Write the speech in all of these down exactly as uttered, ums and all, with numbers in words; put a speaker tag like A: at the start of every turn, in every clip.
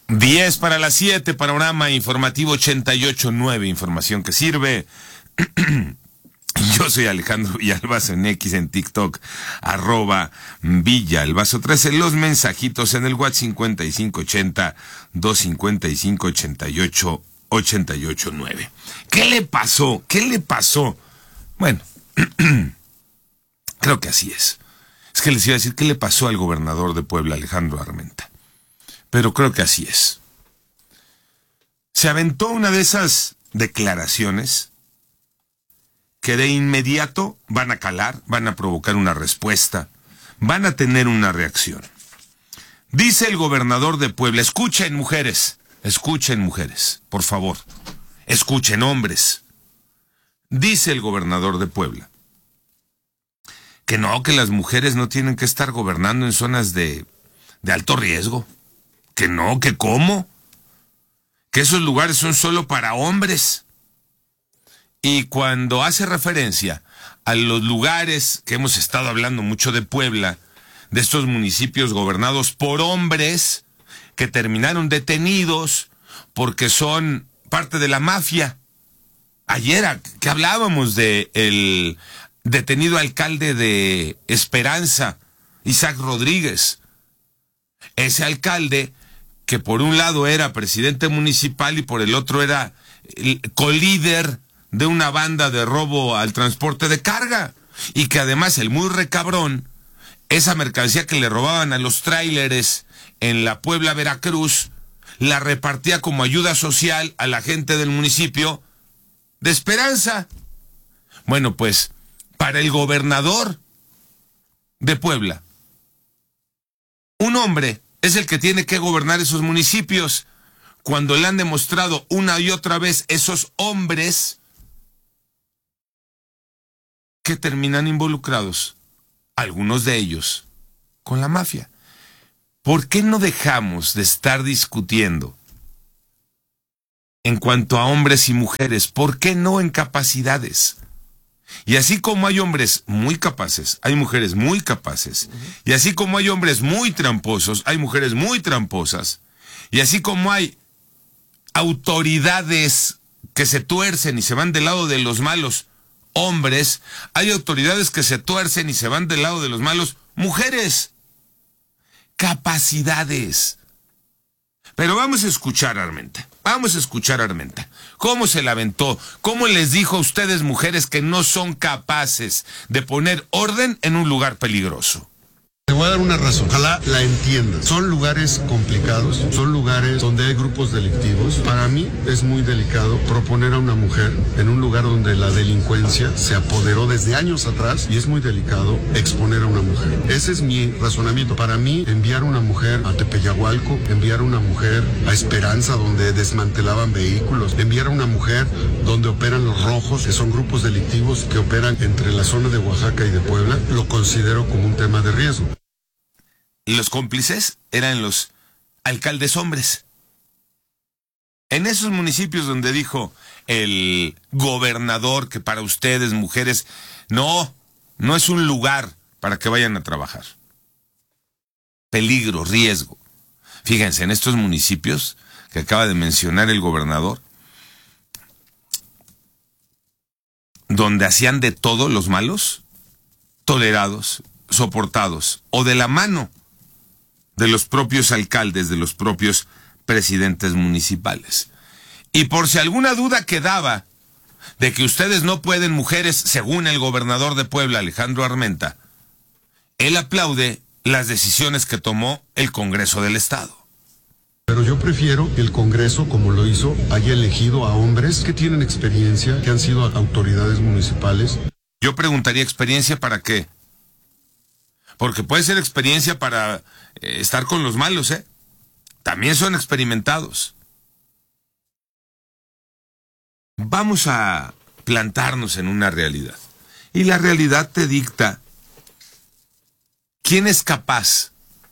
A: diez para las siete, panorama informativo ochenta y ocho punto nueve, información que sirve. Yo soy Alejandro Villalbazo en X, en TikTok, arroba Villalbazo trece, los mensajitos en el WhatsApp cincuenta y cinco ochenta, doscientos cincuenta y cinco, ochenta y ocho, ochenta y ocho nueve. ¿Qué le pasó? ¿Qué le pasó? Bueno, creo que así es. Es que les iba a decir qué le pasó al gobernador de Puebla, Alejandro Armenta. Pero creo que así es. Se aventó una de esas declaraciones que de inmediato van a calar, van a provocar una respuesta, van a tener una reacción. Dice el gobernador de Puebla, escuchen mujeres, escuchen mujeres, por favor, escuchen hombres. Dice el gobernador de Puebla que no, que las mujeres no tienen que estar gobernando en zonas de, de alto riesgo. Que no, que cómo. Que esos lugares son solo para hombres. Y cuando hace referencia a los lugares que hemos estado hablando mucho de Puebla, de estos municipios gobernados por hombres que terminaron detenidos porque son parte de la mafia. Ayer que hablábamos de el detenido alcalde de Esperanza, Isaac Rodríguez. Ese alcalde que por un lado era presidente municipal y por el otro era el colíder de una banda de robo al transporte de carga, y que además el muy recabrón, esa mercancía que le robaban a los tráileres en la Puebla, Veracruz, la repartía como ayuda social a la gente del municipio de Esperanza. Bueno, pues, para el gobernador de Puebla, un hombre es el que tiene que gobernar esos municipios, cuando le han demostrado una y otra vez esos hombres que terminan involucrados, algunos de ellos, con la mafia. ¿Por qué no dejamos de estar discutiendo en cuanto a hombres y mujeres? ¿Por qué no en capacidades? Y así como hay hombres muy capaces, hay mujeres muy capaces. Y así como hay hombres muy tramposos, hay mujeres muy tramposas. Y así como hay autoridades que se tuercen y se van del lado de los malos hombres, hay autoridades que se tuercen y se van del lado de los malos mujeres. Capacidades. Pero vamos a escuchar a Armenta. Vamos a escuchar a Armenta. ¿Cómo se la aventó? ¿Cómo les dijo a ustedes, mujeres, que no son capaces de poner orden en un lugar peligroso?
B: Te voy a dar una razón, ojalá la entiendas. Son lugares complicados, son lugares donde hay grupos delictivos. Para mí es muy delicado proponer a una mujer en un lugar donde la delincuencia se apoderó desde años atrás, y es muy delicado exponer a una mujer. Ese es mi razonamiento. Para mí, enviar a una mujer a Tepeyahualco, enviar a una mujer a Esperanza, donde desmantelaban vehículos, enviar a una mujer donde operan los rojos, que son grupos delictivos que operan entre la zona de Oaxaca y de Puebla, lo considero como un tema de riesgo.
A: Y los cómplices eran los alcaldes hombres. En esos municipios donde dijo el gobernador que para ustedes, mujeres, no, no es un lugar para que vayan a trabajar. Peligro, riesgo. Fíjense, en estos municipios que acaba de mencionar el gobernador, donde hacían de todo los malos, tolerados, soportados, o de la mano de los propios alcaldes, de los propios presidentes municipales. Y por si alguna duda quedaba de que ustedes no pueden, mujeres, según el gobernador de Puebla, Alejandro Armenta, él aplaude las decisiones que tomó el Congreso del Estado.
B: Pero yo prefiero que el Congreso, como lo hizo, haya elegido a hombres que tienen experiencia, que han sido autoridades municipales.
A: Yo preguntaría, ¿experiencia para qué? Porque puede ser experiencia para eh, estar con los malos, ¿eh? También son experimentados. Vamos a plantarnos en una realidad. Y la realidad te dicta quién es capaz.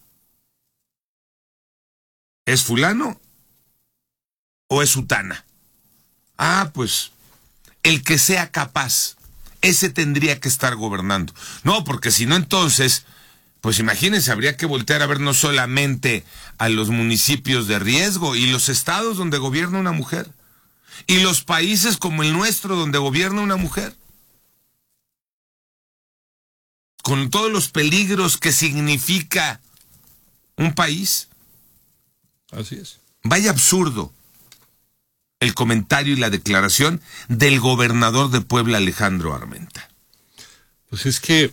A: ¿Es fulano o es sutana? Ah, pues el que sea capaz, ese tendría que estar gobernando. No, porque si no, entonces pues imagínense, habría que voltear a ver no solamente a los municipios de riesgo y los estados donde gobierna una mujer, y los países como el nuestro donde gobierna una mujer, con todos los peligros que significa un país.
C: Así es.
A: Vaya absurdo el comentario y la declaración del gobernador de Puebla, Alejandro Armenta.
C: Pues es que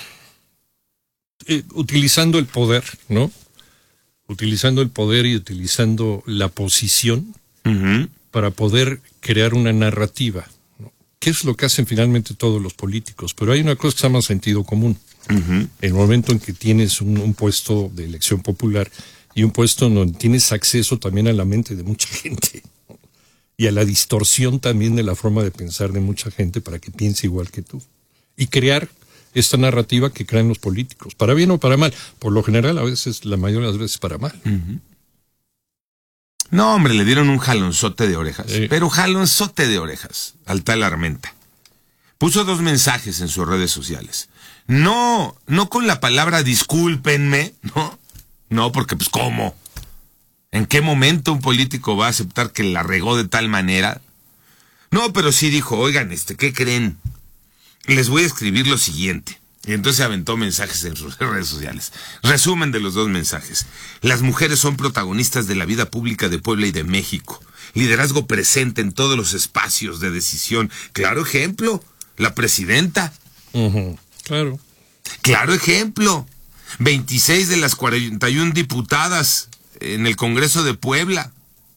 C: eh, utilizando el poder, ¿no? Utilizando el poder y utilizando la posición uh-huh. para poder crear una narrativa, ¿no? ¿Qué es lo que hacen finalmente todos los políticos? Pero hay una cosa que se llama sentido común. Uh-huh. El momento en que tienes un, un puesto de elección popular y un puesto donde tienes acceso también a la mente de mucha gente, ¿no? Y a la distorsión también de la forma de pensar de mucha gente para que piense igual que tú. Y crear esta narrativa que crean los políticos, para bien o para mal. Por lo general, a veces, la mayoría de las veces, para mal.
A: Uh-huh. No, hombre, le dieron un jalonzote de orejas. Sí. Pero jalonzote de orejas al tal Armenta. Puso dos mensajes en sus redes sociales. No, no con la palabra discúlpenme, ¿no? No, porque pues ¿cómo? ¿En qué momento un político va a aceptar que la regó de tal manera? No, pero sí dijo, oigan, este, ¿qué creen? Les voy a escribir lo siguiente. Y entonces aventó mensajes en sus redes sociales. Resumen de los dos mensajes. Las mujeres son protagonistas de la vida pública de Puebla y de México. Liderazgo presente en todos los espacios de decisión. Claro ejemplo, la presidenta.
C: Uh-huh. Claro.
A: Claro ejemplo. veintiséis de las cuarenta y una diputadas en el Congreso de Puebla.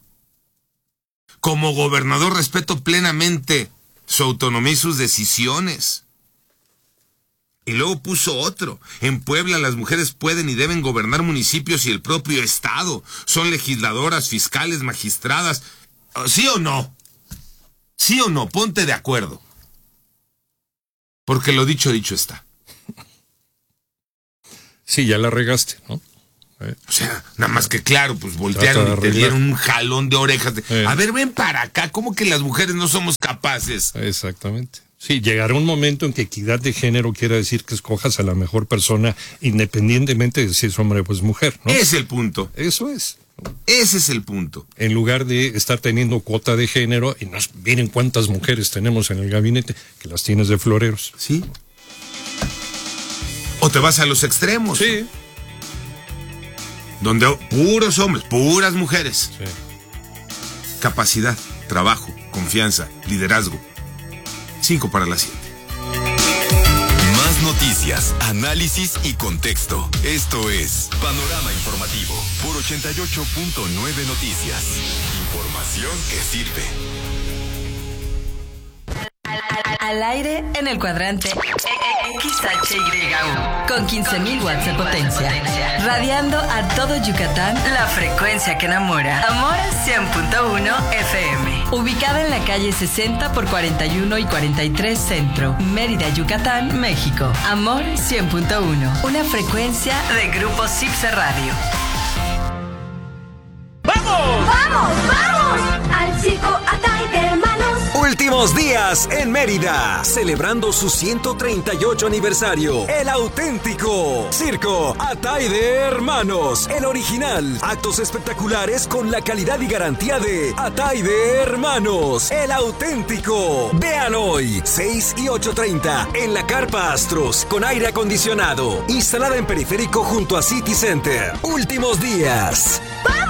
A: Como gobernador respeto plenamente su autonomía y sus decisiones. Y luego puso otro. En Puebla las mujeres pueden y deben gobernar municipios y el propio estado. Son legisladoras, fiscales, magistradas. ¿Sí o no? ¿Sí o no? Ponte de acuerdo. Porque lo dicho, dicho está.
C: Sí, ya la regaste, ¿no?
A: Eh. O sea, nada más que claro, pues voltearon y te dieron un jalón de orejas. De, eh. A ver, ven para acá, ¿cómo que las mujeres no somos capaces?
C: Exactamente. Sí, llegará un momento en que equidad de género quiera decir que escojas a la mejor persona independientemente de si es hombre o es mujer, ¿no?
A: Es el punto.
C: Eso es.
A: Ese es el punto.
C: En lugar de estar teniendo cuota de género, y nos miren cuántas mujeres tenemos en el gabinete, que las tienes de floreros.
A: Sí. O te vas a los extremos.
C: Sí.
A: Donde puros hombres, puras mujeres.
C: Sí.
A: Capacidad, trabajo, confianza, liderazgo. Cinco para las siete.
D: Más noticias, análisis y contexto. Esto es Panorama Informativo por ochenta y ocho punto nueve Noticias. Información que sirve.
E: Al aire en el cuadrante X H Y U con quince mil watts de potencia, radiando a todo Yucatán la frecuencia que enamora. Amor cien punto uno F M, ubicada en la calle sesenta por cuarenta y uno y cuarenta y tres Centro, Mérida, Yucatán, México. Amor cien punto uno, una frecuencia de Grupo Cipse Radio.
F: ¡Vamos! ¡Vamos, vamos! Al circo Atay de Hermanos.
G: Últimos días en Mérida, celebrando su ciento treinta y ocho aniversario. El auténtico Circo Atay de Hermanos, el original. Actos espectaculares con la calidad y garantía de Atay de Hermanos, el auténtico. Vean hoy, seis y ocho treinta, en la Carpa Astros, con aire acondicionado, instalada en Periférico junto a City Center. Últimos días.
F: ¡Vamos!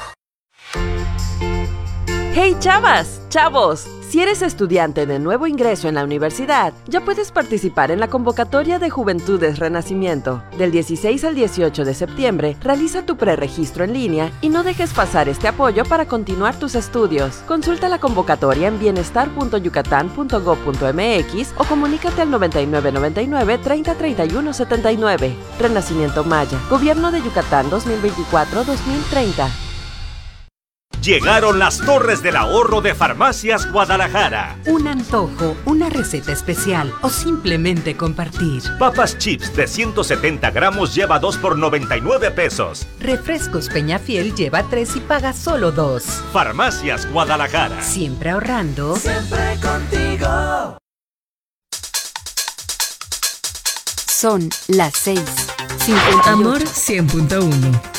H: ¡Hey, chavas! ¡Chavos! Si eres estudiante de nuevo ingreso en la universidad, ya puedes participar en la convocatoria de Juventudes Renacimiento. Del dieciséis al dieciocho de septiembre, realiza tu preregistro en línea y no dejes pasar este apoyo para continuar tus estudios. Consulta la convocatoria en bienestar punto yucatán punto gob punto m x o comunícate al noventa y nueve noventa y nueve treinta treinta y uno setenta y nueve. Renacimiento Maya, Gobierno de Yucatán dos mil veinticuatro a dos mil treinta.
I: Llegaron las Torres del Ahorro de Farmacias Guadalajara.
J: Un antojo, una receta especial o simplemente compartir.
I: Papas chips de ciento setenta gramos lleva dos por noventa y nueve pesos.
J: Refrescos Peñafiel lleva tres y paga solo dos.
I: Farmacias Guadalajara.
J: Siempre ahorrando.
F: Siempre contigo.
K: Son las seis
E: Amor cien punto uno.